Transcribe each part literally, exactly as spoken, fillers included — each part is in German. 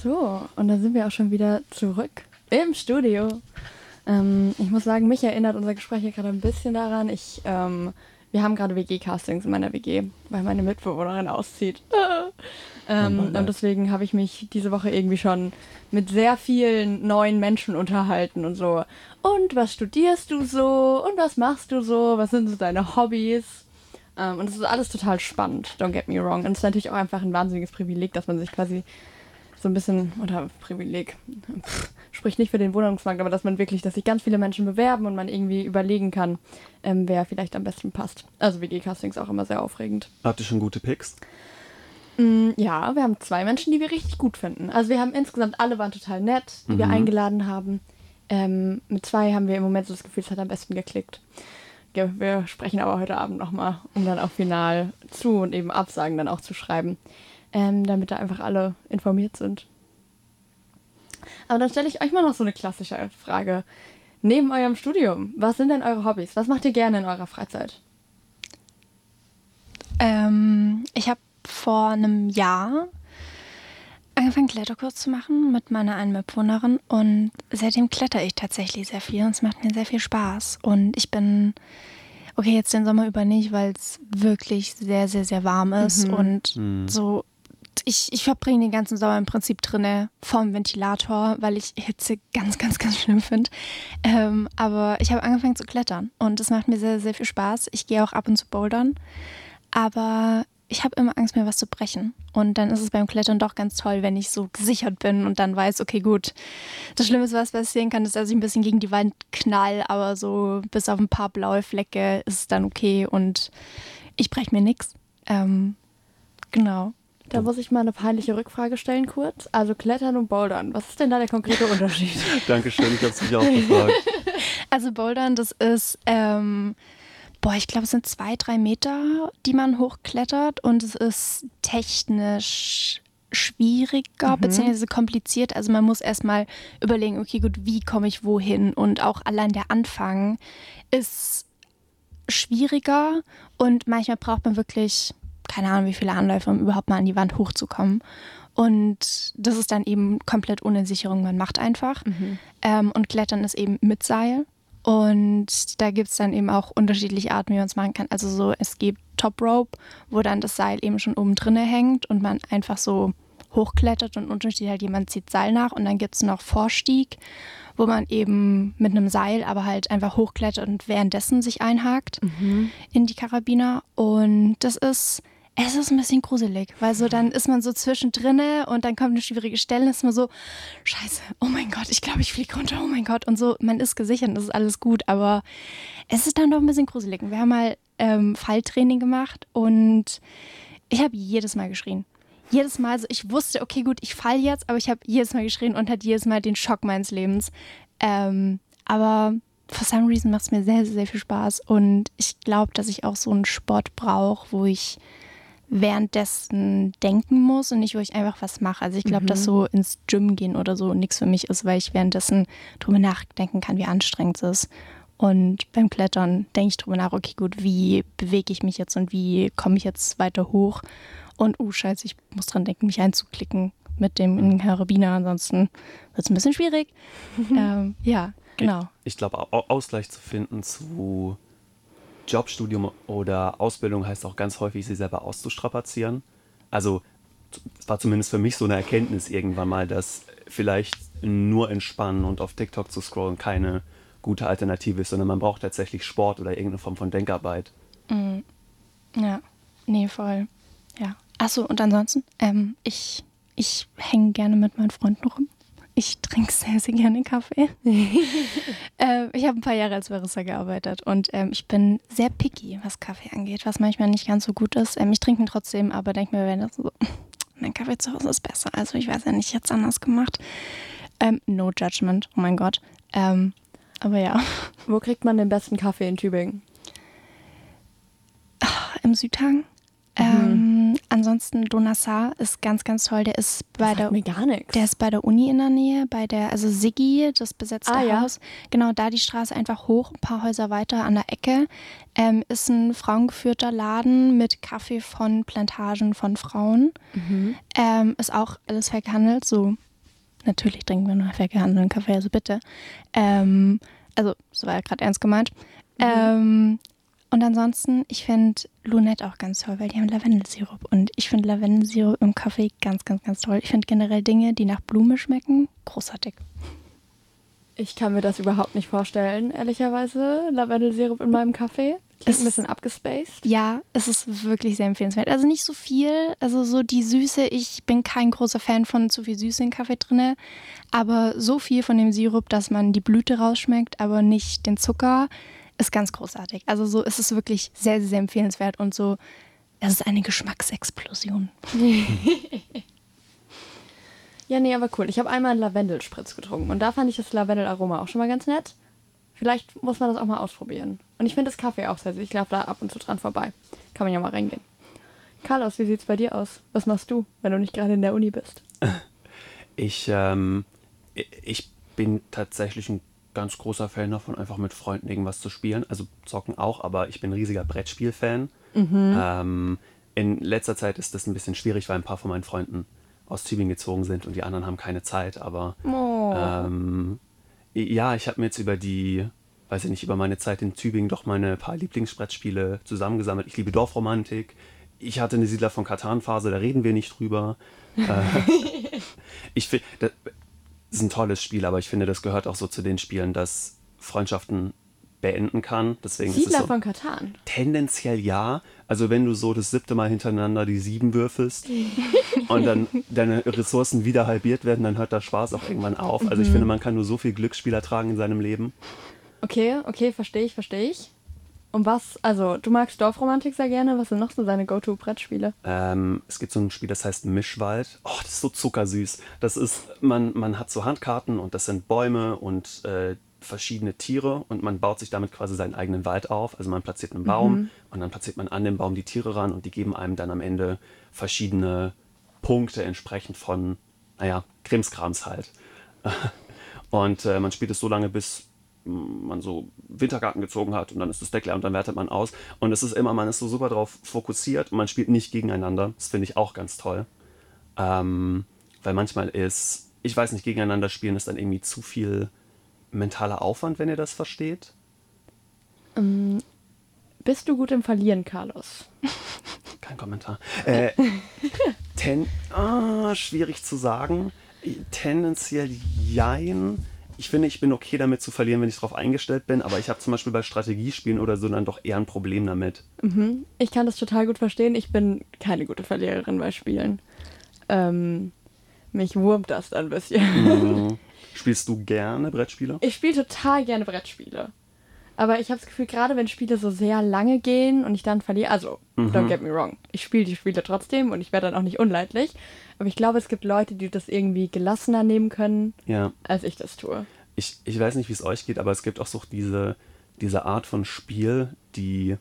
So, und dann sind wir auch schon wieder zurück im Studio. Ähm, ich muss sagen, mich erinnert unser Gespräch hier gerade ein bisschen daran. Ich, ähm, wir haben gerade W G-Castings in meiner W G, weil meine Mitbewohnerin auszieht. ähm, und deswegen habe ich mich diese Woche irgendwie schon mit sehr vielen neuen Menschen unterhalten und so. Und was studierst du so? Und was machst du so? Was sind so deine Hobbys? Ähm, und es ist alles total spannend, don't get me wrong. Und es ist natürlich auch einfach ein wahnsinniges Privileg, dass man sich quasi so ein bisschen, oder Privileg, pff, spricht nicht für den Wohnungsmarkt, aber dass man wirklich, dass sich ganz viele Menschen bewerben und man irgendwie überlegen kann, ähm, wer vielleicht am besten passt. Also W G-Casting ist auch immer sehr aufregend. Habt ihr schon gute Picks? Mm, ja, wir haben zwei Menschen, die wir richtig gut finden. Also wir haben insgesamt, alle waren total nett, die mhm. wir eingeladen haben. Ähm, mit zwei haben wir im Moment so das Gefühl, es hat am besten geklickt. Ja, wir sprechen aber heute Abend nochmal, um dann auch final zu und eben Absagen dann auch zu schreiben. Ähm, damit da einfach alle informiert sind. Aber dann stelle ich euch mal noch so eine klassische Frage. Neben eurem Studium, was sind denn eure Hobbys? Was macht ihr gerne in eurer Freizeit? Ähm, ich habe vor einem Jahr angefangen, Kletterkurs zu machen mit meiner einen Mitbewohnerin und seitdem kletter ich tatsächlich sehr viel und es macht mir sehr viel Spaß. Und ich bin, okay, jetzt den Sommer über nicht, weil es wirklich sehr, sehr, sehr warm ist mhm. und mhm. so Ich, ich verbringe den ganzen Sommer im Prinzip drinne vorm Ventilator, weil ich Hitze ganz, ganz, ganz schlimm finde. Ähm, aber ich habe angefangen zu klettern und es macht mir sehr, sehr viel Spaß. Ich gehe auch ab und zu bouldern, aber ich habe immer Angst, mir was zu brechen. Und dann ist es beim Klettern doch ganz toll, wenn ich so gesichert bin und dann weiß, okay, gut, das Schlimmste, was passieren kann, ist, dass ich ein bisschen gegen die Wand knall, aber so bis auf ein paar blaue Flecke ist es dann okay und ich breche mir nichts. Ähm, genau. Da muss ich mal eine peinliche Rückfrage stellen kurz. Also Klettern und Bouldern, was ist denn da der konkrete Unterschied? Dankeschön, ich habe es mich auch gefragt. Also Bouldern, das ist, ähm, boah, ich glaube, es sind zwei, drei Meter, die man hochklettert und es ist technisch schwieriger, mhm. beziehungsweise kompliziert. Also man muss erstmal überlegen, okay, gut, wie komme ich wohin? Und auch allein der Anfang ist schwieriger und manchmal braucht man wirklich keine Ahnung, wie viele Anläufe, um überhaupt mal an die Wand hochzukommen. Und das ist dann eben komplett ohne Sicherung, man macht einfach. Mhm. Ähm, und Klettern ist eben mit Seil. Und da gibt es dann eben auch unterschiedliche Arten, wie man es machen kann. Also so, es gibt Top Rope, wo dann das Seil eben schon oben drinne hängt und man einfach so hochklettert und unterschiedlich halt jemand zieht Seil nach. Und dann gibt es noch Vorstieg, wo man eben mit einem Seil aber halt einfach hochklettert und währenddessen sich einhakt mhm. in die Karabiner. Und das ist... Es ist ein bisschen gruselig, weil so dann ist man so zwischendrin und dann kommt eine schwierige Stelle, ist man so, scheiße, oh mein Gott, ich glaube, ich fliege runter, oh mein Gott. Und so, man ist gesichert und das ist alles gut, aber es ist dann doch ein bisschen gruselig. Wir haben mal ähm, Falltraining gemacht und ich habe jedes Mal geschrien. Jedes Mal, so ich wusste, okay, gut, ich falle jetzt, aber ich habe jedes Mal geschrien und hatte jedes Mal den Schock meines Lebens. Ähm, aber for some reason macht es mir sehr, sehr, sehr viel Spaß und ich glaube, dass ich auch so einen Sport brauche, wo ich währenddessen denken muss und nicht, wo ich einfach was mache. Also ich glaube, mhm. dass so ins Gym gehen oder so nichts für mich ist, weil ich währenddessen drüber nachdenken kann, wie anstrengend es ist. Und beim Klettern denke ich drüber nach, okay, gut, wie bewege ich mich jetzt und wie komme ich jetzt weiter hoch? Und, oh, scheiße, ich muss dran denken, mich einzuklicken mit dem Karabiner, ansonsten wird es ein bisschen schwierig. ähm, ja, genau. Ich, ich glaube, Ausgleich zu finden zu Jobstudium oder Ausbildung heißt auch ganz häufig, sie selber auszustrapazieren. Also es war zumindest für mich so eine Erkenntnis irgendwann mal, dass vielleicht nur entspannen und auf TikTok zu scrollen keine gute Alternative ist, sondern man braucht tatsächlich Sport oder irgendeine Form von Denkarbeit. Mm. Ja, nee, voll. Ja. Achso, und ansonsten, ähm, ich, ich hänge gerne mit meinen Freunden rum. Ich trinke sehr, sehr gerne Kaffee. ähm, ich habe ein paar Jahre als Barista gearbeitet und ähm, ich bin sehr picky, was Kaffee angeht, was manchmal nicht ganz so gut ist. Ähm, ich trinke ihn trotzdem, aber denke mir, wenn das so, mein Kaffee zu Hause ist besser. Also ich weiß ja nicht, ich hätte es anders gemacht. Ähm, no judgment, oh mein Gott. Ähm, aber ja. Wo kriegt man den besten Kaffee in Tübingen? Ach, im Südhang. Mhm. Ähm, ansonsten Donassar ist ganz, ganz toll. Der ist bei der, mir gar nichts. Der ist bei der Uni in der Nähe, bei der, also Siggi, das besetzte ah, Haus. Ja. Genau, da die Straße einfach hoch, ein paar Häuser weiter an der Ecke. Ähm, ist ein frauengeführter Laden mit Kaffee von Plantagen von Frauen. Mhm. Ähm, ist auch alles fair gehandelt, so Natürlich trinken wir nur fair gehandelten Kaffee, also bitte. Ähm, also, das war ja gerade ernst gemeint. Mhm. Ähm, und ansonsten, ich finde Lunette auch ganz toll, weil die haben Lavendelsirup. Und ich finde Lavendelsirup im Kaffee ganz, ganz, ganz toll. Ich finde generell Dinge, die nach Blume schmecken, großartig. Ich kann mir das überhaupt nicht vorstellen, ehrlicherweise. Lavendelsirup in meinem Kaffee. Klingt ein bisschen abgespaced. Ja, es ist wirklich sehr empfehlenswert. Also nicht so viel, also so die Süße, ich bin kein großer Fan von zu viel Süße in Kaffee drin, aber so viel von dem Sirup, dass man die Blüte rausschmeckt, aber nicht den Zucker, ist ganz großartig. Also so ist es wirklich sehr, sehr empfehlenswert und so, es ist eine Geschmacksexplosion. Ja, nee, aber cool. Ich habe einmal einen Lavendelspritz getrunken und da fand ich das Lavendelaroma auch schon mal ganz nett. Vielleicht muss man das auch mal ausprobieren. Und ich finde das Kaffee auch sehr süß. Ich laufe da ab und zu dran vorbei. Kann man ja mal reingehen. Carlos, wie sieht's bei dir aus? Was machst du, wenn du nicht gerade in der Uni bist? Ich, ähm, ich bin tatsächlich ein ganz großer Fan davon, einfach mit Freunden irgendwas zu spielen. Also zocken auch, aber ich bin ein riesiger Brettspiel-Fan. Mhm. Ähm, in letzter Zeit ist das ein bisschen schwierig, weil ein paar von meinen Freunden aus Tübingen gezogen sind und die anderen haben keine Zeit. Aber oh. ähm, ja, ich habe mir jetzt über die, weiß ich nicht, über meine Zeit in Tübingen doch meine paar Lieblingsbrettspiele zusammengesammelt. Ich liebe Dorfromantik. Ich hatte eine Siedler von Catan-Phase, da reden wir nicht drüber. äh, ich finde, das ist ein tolles Spiel, aber ich finde, das gehört auch so zu den Spielen, dass Freundschaften beenden kann. Deswegen Siedler ist es so, von Catan? Tendenziell ja. Also wenn du so das siebte Mal hintereinander die sieben würfelst und dann deine Ressourcen wieder halbiert werden, dann hört der Spaß auch irgendwann auf. Also ich finde, man kann nur so viel Glücksspiel ertragen in seinem Leben. Okay, okay, verstehe ich, verstehe ich. Und was, also du magst Dorfromantik sehr gerne, was sind noch so deine Go-To-Brettspiele? Ähm, es gibt so ein Spiel, das heißt Mischwald. Oh, das ist so zuckersüß. Das ist, man, man hat so Handkarten und das sind Bäume und äh, verschiedene Tiere und man baut sich damit quasi seinen eigenen Wald auf. Also man platziert einen Baum mhm. und dann platziert man an dem Baum die Tiere ran und die geben einem dann am Ende verschiedene Punkte entsprechend von, naja, Krimskrams halt. Und äh, man spielt es so lange, bis man so Wintergarten gezogen hat und dann ist das Deck leer und dann wertet man aus. Und es ist immer, man ist so super drauf fokussiert und man spielt nicht gegeneinander. Das finde ich auch ganz toll. Ähm, weil manchmal ist, ich weiß nicht, gegeneinander spielen ist dann irgendwie zu viel mentaler Aufwand, wenn ihr das versteht. Ähm, bist du gut im Verlieren, Carlos? Kein Kommentar. Äh, ten, ah, schwierig zu sagen. Tendenziell jein. Ich finde, ich bin okay damit zu verlieren, wenn ich darauf eingestellt bin, aber ich habe zum Beispiel bei Strategiespielen oder so dann doch eher ein Problem damit. Mhm. Ich kann das total gut verstehen. Ich bin keine gute Verliererin bei Spielen. Ähm, mich wurmt das dann ein bisschen. Mhm. Spielst du gerne Brettspiele? Ich spiele total gerne Brettspiele. Aber ich habe das Gefühl, gerade wenn Spiele so sehr lange gehen und ich dann verliere, also, mhm. don't get me wrong, ich spiele die Spiele trotzdem und ich werde dann auch nicht unleidlich. Aber ich glaube, es gibt Leute, die das irgendwie gelassener nehmen können, ja. als ich das tue. Ich, ich weiß nicht, wie es euch geht, aber es gibt auch so diese, diese Art von Spiel, die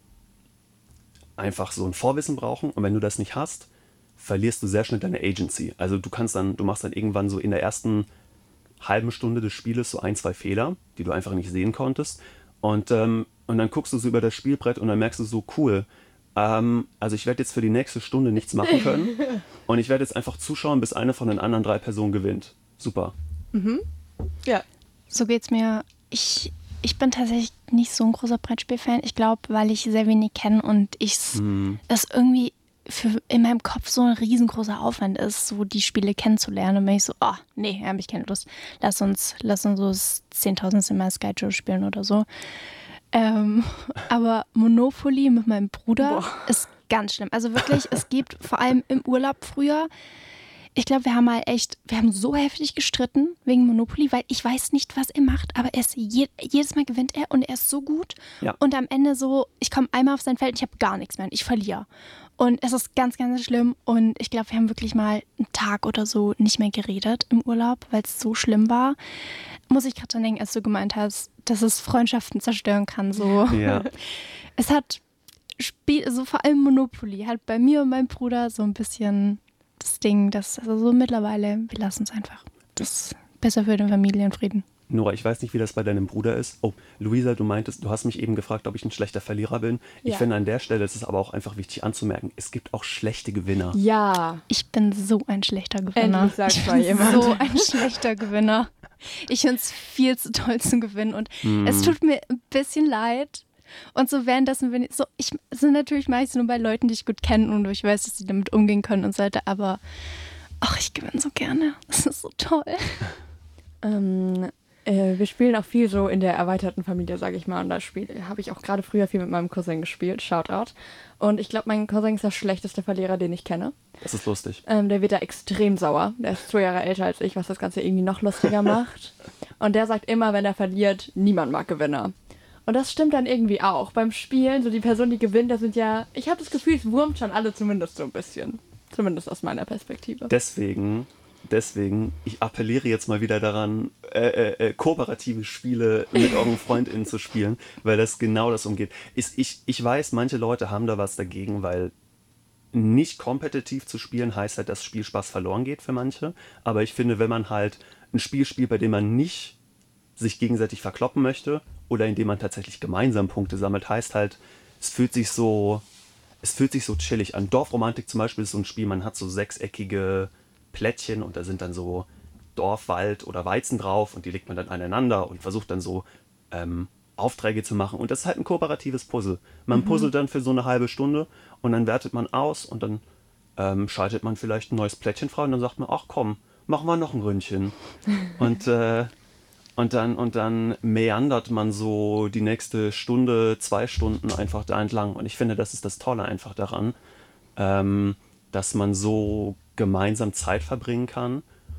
einfach so ein Vorwissen brauchen. Und wenn du das nicht hast, verlierst du sehr schnell deine Agency. Also du kannst dann, du machst dann irgendwann so in der ersten halben Stunde des Spieles so ein, zwei Fehler, die du einfach nicht sehen konntest. Und, ähm, und dann guckst du so über das Spielbrett und dann merkst du so, cool, ähm, also ich werde jetzt für die nächste Stunde nichts machen können und ich werde jetzt einfach zuschauen, bis eine von den anderen drei Personen gewinnt. Super. Mhm. Ja. So geht's mir. Ich, ich bin tatsächlich nicht so ein großer Brettspiel-Fan. Ich glaube, weil ich sehr wenig kenne und ich hm. das irgendwie für in meinem Kopf so ein riesengroßer Aufwand ist, so die Spiele kennenzulernen. Und bin ich so, oh, nee, habe ich keine Lust. Lass uns, lass uns so das zehntausendste Mal Sky Joe spielen oder so. Ähm, aber Monopoly mit meinem Bruder Boah. ist ganz schlimm. Also wirklich, es gibt vor allem im Urlaub früher, ich glaube, wir haben mal echt, wir haben so heftig gestritten wegen Monopoly, weil ich weiß nicht, was er macht, aber er ist je, jedes Mal gewinnt er und er ist so gut. Ja. Und am Ende so, ich komme einmal auf sein Feld und ich habe gar nichts mehr und ich verliere. Und es ist ganz, ganz schlimm. Und ich glaube, wir haben wirklich mal einen Tag oder so nicht mehr geredet im Urlaub, weil es so schlimm war. Muss ich gerade dran denken, als du gemeint hast, dass es Freundschaften zerstören kann. So. Ja. Es hat, Spiel, so vor allem Monopoly, hat bei mir und meinem Bruder so ein bisschen das Ding, dass also so mittlerweile, wir lassen es einfach. Das ist besser für den Familienfrieden. Nora, ich weiß nicht, wie das bei deinem Bruder ist. Oh, Luisa, du meintest, du hast mich eben gefragt, ob ich ein schlechter Verlierer bin. Ich Ja. finde, an der Stelle ist es aber auch einfach wichtig anzumerken, es gibt auch schlechte Gewinner. Ja. Ich bin so ein schlechter Gewinner. Endlich sagt's ich mal bin jemand. so ein schlechter Gewinner. Ich finde es viel zu toll zu gewinnen und Hm. es tut mir ein bisschen leid. Und so währenddessen bin ich so, ich sind natürlich mache ich es nur bei Leuten, die ich gut kenne und wo ich weiß, dass sie damit umgehen können und so weiter, aber ach, ich gewinne so gerne. Das ist so toll. Ähm, äh, wir spielen auch viel so in der erweiterten Familie, sage ich mal. Und da habe ich auch gerade früher viel mit meinem Cousin gespielt. Shoutout. Und ich glaube, mein Cousin ist der schlechteste Verlierer, den ich kenne. Das ist lustig. Ähm, der wird da extrem sauer. Der ist zwei Jahre älter als ich, was das Ganze irgendwie noch lustiger macht. Und der sagt immer, wenn er verliert, niemand mag Gewinner. Und das stimmt dann irgendwie auch. Beim Spielen, so die Personen, die gewinnen, das sind ja, ich habe das Gefühl, es wurmt schon alle zumindest so ein bisschen. Zumindest aus meiner Perspektive. Deswegen, deswegen, ich appelliere jetzt mal wieder daran, äh, äh, äh, kooperative Spiele mit euren FreundInnen zu spielen, weil das genau das umgeht. Ist, ich, ich weiß, manche Leute haben da was dagegen, weil nicht kompetitiv zu spielen heißt halt, dass Spielspaß verloren geht für manche. Aber ich finde, wenn man halt ein Spiel spielt, bei dem man nicht sich gegenseitig verkloppen möchte oder in dem man tatsächlich gemeinsam Punkte sammelt, heißt halt, es fühlt sich so, es fühlt sich so chillig an. Dorfromantik zum Beispiel ist so ein Spiel, man hat so sechseckige Plättchen und da sind dann so Dorf, Wald oder Weizen drauf und die legt man dann aneinander und versucht dann so ähm, Aufträge zu machen. Und das ist halt ein kooperatives Puzzle. Man mhm. puzzelt dann für so eine halbe Stunde und dann wertet man aus und dann ähm, schaltet man vielleicht ein neues Plättchen frei und dann sagt man, ach komm, machen wir noch ein Ründchen. und, äh, und, dann, und dann meandert man so die nächste Stunde, zwei Stunden einfach da entlang. Und ich finde, das ist das Tolle einfach daran, ähm, dass man so gemeinsam Zeit verbringen kann,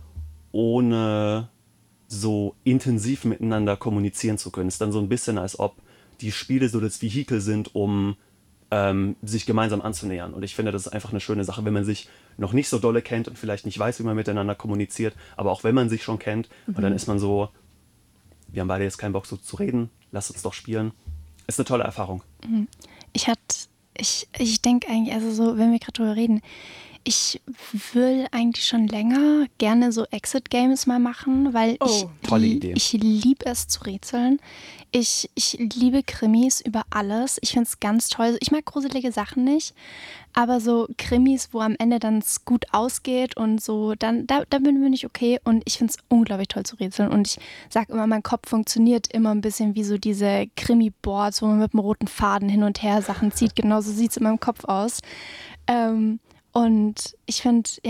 ohne so intensiv miteinander kommunizieren zu können. Es ist dann so ein bisschen, als ob die Spiele so das Vehikel sind, um ähm, sich gemeinsam anzunähern. Und ich finde, das ist einfach eine schöne Sache, wenn man sich noch nicht so dolle kennt und vielleicht nicht weiß, wie man miteinander kommuniziert, aber auch wenn man sich schon kennt, mhm. und dann ist man so, wir haben beide jetzt keinen Bock so zu reden, lass uns doch spielen. Ist eine tolle Erfahrung. Ich hatte, ich, ich denke eigentlich, also so, wenn wir gerade drüber reden, ich will eigentlich schon länger gerne so Exit-Games mal machen, weil Oh, ich, tolle Idee. ich liebe es zu rätseln. Ich, ich liebe Krimis über alles. Ich finde es ganz toll. Ich mag gruselige Sachen nicht, aber so Krimis, wo am Ende dann es gut ausgeht und so, dann da, da bin, bin ich okay. Und ich finde es unglaublich toll zu rätseln. Und ich sage immer, mein Kopf funktioniert immer ein bisschen wie so diese Krimi-Boards, wo man mit einem roten Faden hin und her Sachen zieht. Genauso sieht es in meinem Kopf aus. Ähm, Und ich finde, ja,